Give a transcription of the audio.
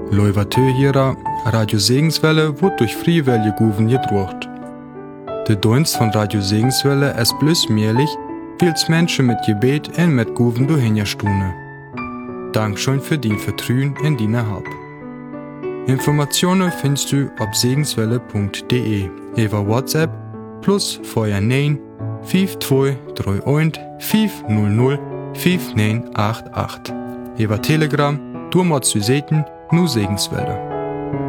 Leuvatö Radio Segenswelle wird durch Frie Welle Guven gedruckt. Der Dienst von Radio Segenswelle ist bloß möglich, weil es Menschen mit Gebet und mit Guven durchhinterstunden. Dankeschön für dein Vertrauen in deine Hab. Informationen findest du auf segenswelle.de über WhatsApp plus 49 5231 500 5988. Über Telegram, du musst du sehen, nur Segenswelle.